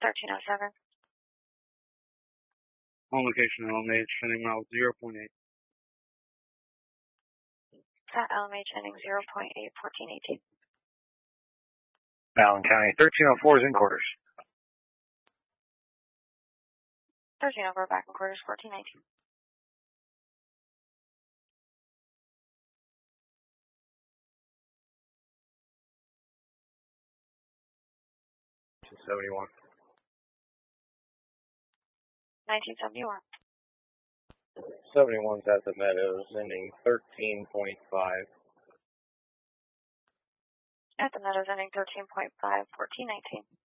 1307. On location, LMH, ending mile 0.8. LMH ending 0.8, 1418. Allen County, 1304 is in quarters. 1304 back in quarters, 1419. $71. 1971. 71's at the Meadows, ending 13.5. At the Meadows ending 13.5, 1419.